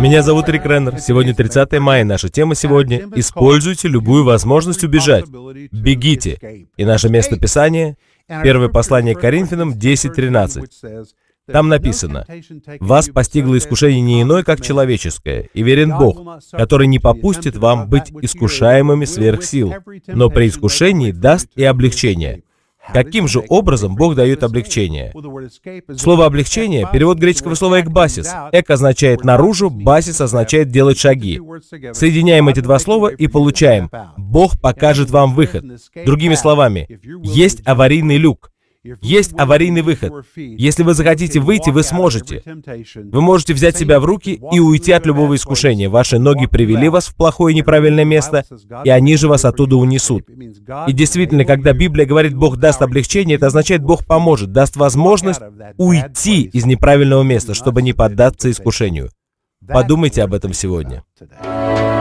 Меня зовут Рик Реннер. Сегодня 30 мая. Наша тема сегодня — «Используйте любую возможность убежать». Бегите. И наше место Писания — первое послание к Коринфянам 10:13. Там написано: «Вас постигло искушение не иное, как человеческое, и верен Бог, который не попустит вам быть искушаемыми сверх сил, но при искушении даст и облегчение». Каким же образом Бог дает облегчение? Слово «облегчение» — перевод греческого слова «экбасис». «Эк» означает «наружу», «басис» означает «делать шаги». Соединяем эти два слова и получаем: Бог покажет вам выход. Другими словами, есть аварийный люк. Есть аварийный выход. Если вы захотите выйти, вы сможете. Вы можете взять себя в руки и уйти от любого искушения. Ваши ноги привели вас в плохое и неправильное место, и они же вас оттуда унесут. И действительно, когда Библия говорит «Бог даст облегчение», это означает «Бог поможет», даст возможность уйти из неправильного места, чтобы не поддаться искушению. Подумайте об этом сегодня.